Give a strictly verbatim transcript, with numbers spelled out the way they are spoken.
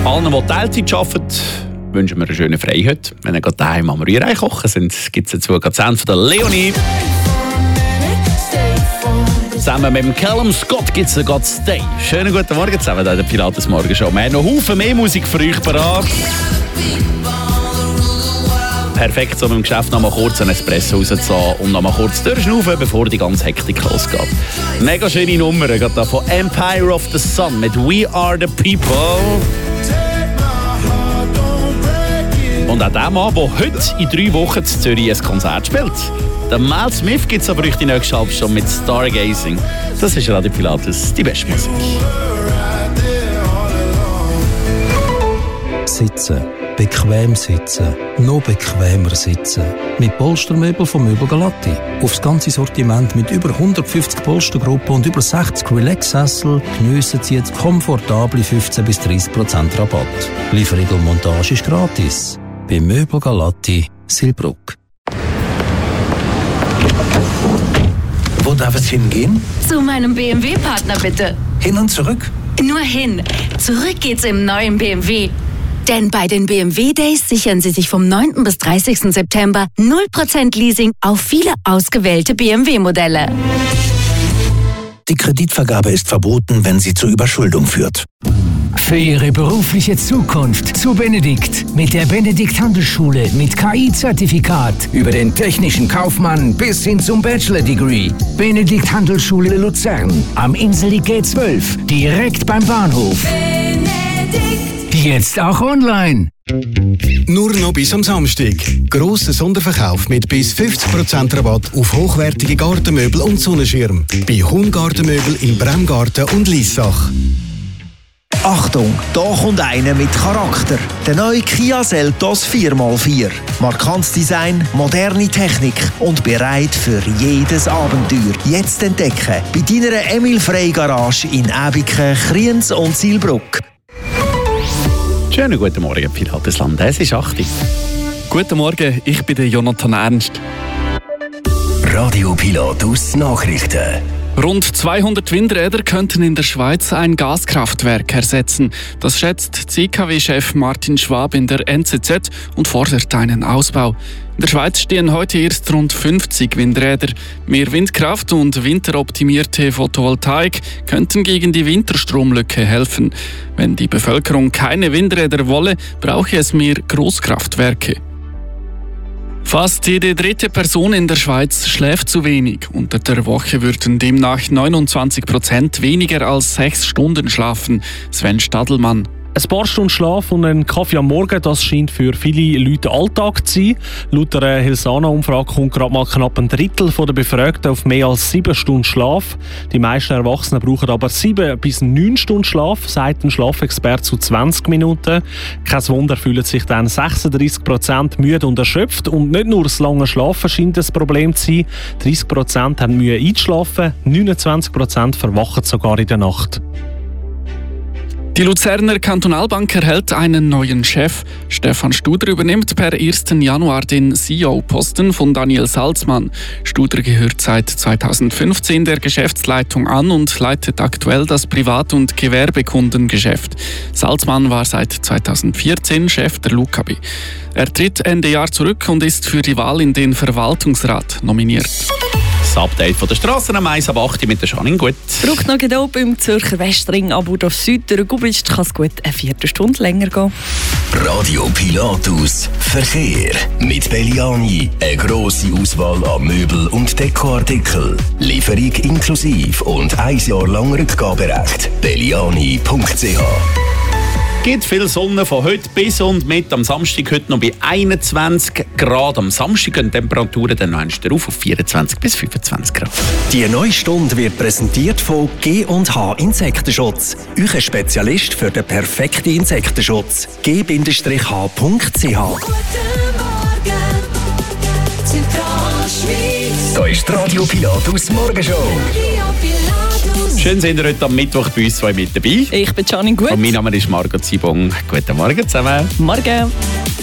Allen, die Teilzeit arbeiten, wünschen wir eine schöne Freiheit. Wenn ihr gerade daheim am Rührei kochen sind, gibt es dazu gerade Zähne von der Leonie. Zusammen mit dem Callum Scott gibt es «God Stay». Schönen guten Morgen zusammen, hier in der Pilates Morgenshow. Wir haben noch Haufen mehr Musik für euch parat. Perfekt, so mit dem Geschäft noch mal kurz einen Espresso rauszulassen und noch mal kurz durchschnaufen, bevor die ganze Hektik losgeht. Mega schöne Nummer, gerade da von Empire of the Sun mit «We Are the People». Und auch der Mann, der heute in drei Wochen in Zürich ein Konzert spielt. Der Mel Smith gibt es aber euch die nächste halbe Stunde mit «Stargazing». Das ist Radio Pilates, die beste Musik. Sitzen. Bequem sitzen. Noch bequemer sitzen. Mit Polstermöbel von Möbel Galatti. Aufs ganze Sortiment mit über hundertfünfzig Polstergruppen und über sechzig Relax-Sessel geniessen Sie jetzt komfortable fünfzehn bis dreißig Prozent Rabatt. Lieferung und Montage ist gratis. Bei Möbel Galatti, Silbruck. Wo darf es hingehen? Zu meinem B M W-Partner bitte. Hin und zurück? Nur hin. Zurück geht's im neuen B M W. Denn bei den B M W Days sichern Sie sich vom neunten bis dreißigsten September null Prozent Leasing auf viele ausgewählte B M W-Modelle. Die Kreditvergabe ist verboten, wenn sie zur Überschuldung führt. Für Ihre berufliche Zukunft zu Benedikt. Mit der Benedikt Handelsschule mit K I-Zertifikat. Über den technischen Kaufmann bis hin zum Bachelor-Degree. Benedikt Handelsschule Luzern. Am Inseli G zwölf. Direkt beim Bahnhof. Benedikt. Jetzt auch online. Nur noch bis am Samstag. Grosser Sonderverkauf mit bis fünfzig Prozent Rabatt auf hochwertige Gartenmöbel und Sonnenschirm. Bei Hung-Gartenmöbel im Bremgarten und Liessach. Achtung, da kommt einer mit Charakter. Der neue Kia Seltos vier mal vier. Markantes Design, moderne Technik und bereit für jedes Abenteuer. Jetzt entdecken bei deiner Emil Frey Garage in Äbiken, Kriens und Zielbruck. Schönen guten Morgen, Pilatesland. Es ist acht Uhr. Guten Morgen, ich bin der Jonathan Ernst. Radio Pilatus Nachrichten. Rund zweihundert Windräder könnten in der Schweiz ein Gaskraftwerk ersetzen. Das schätzt C K W-Chef Martin Schwab in der N Z Z und fordert einen Ausbau. In der Schweiz stehen heute erst rund fünfzig Windräder. Mehr Windkraft und winteroptimierte Photovoltaik könnten gegen die Winterstromlücke helfen. Wenn die Bevölkerung keine Windräder wolle, brauche es mehr Großkraftwerke. Fast jede dritte Person in der Schweiz schläft zu wenig. Unter der Woche würden demnach neunundzwanzig Prozent weniger als sechs Stunden schlafen. Sven Stadelmann. Ein paar Stunden Schlaf und ein Kaffee am Morgen, das scheint für viele Leute Alltag zu sein. Laut einer Helsana-Umfrage kommt gerade mal knapp ein Drittel der Befragten auf mehr als sieben Stunden Schlaf. Die meisten Erwachsenen brauchen aber sieben bis neun Stunden Schlaf, sagt ein Schlafexperte zu zwanzig Minuten. Kein Wunder, fühlen sich dann sechsunddreißig Prozent müde und erschöpft. Und nicht nur das lange Schlafen scheint ein Problem zu sein. dreißig Prozent haben Mühe einzuschlafen, neunundzwanzig Prozent verwachen sogar in der Nacht. Die Luzerner Kantonalbank erhält einen neuen Chef. Stefan Studer übernimmt per ersten Januar den C E O-Posten von Daniel Salzmann. Studer gehört seit zweitausendfünfzehn der Geschäftsleitung an und leitet aktuell das Privat- und Gewerbekundengeschäft. Salzmann war seit zweitausendvierzehn Chef der Lucabi. Er tritt Ende Jahr zurück und ist für die Wahl in den Verwaltungsrat nominiert. Das Update von der Strassen am eins ab acht mit der Janine Gut. Braucht noch Geduld beim Zürcher Westring, aber auf Süd durch Gubitsch kann es gut eine Viertelstunde länger gehen. Radio Pilatus Verkehr mit Belliani. Eine grosse Auswahl an Möbel- und Dekoartikel. Lieferung inklusive und ein Jahr lang Rückgaberecht. belliani punkt c h. Gibt viel Sonne von heute bis und mit am Samstag heute noch bei einundzwanzig Grad. Am Samstag gehen die Temperaturen dann noch auf auf vierundzwanzig bis fünfundzwanzig Grad. Die neue Stunde wird präsentiert von G und H Insektenschutz. Euer Spezialist für den perfekten Insektenschutz. g Bindestrich h punkt c h. Da ist die Radio Pilatus Morgenshow. Schön, sind ihr heute am Mittwoch bei uns zwei mit dabei. Ich bin Janine Gut. Und mein Name ist Margot Zibong. Guten Morgen zusammen. Morgen.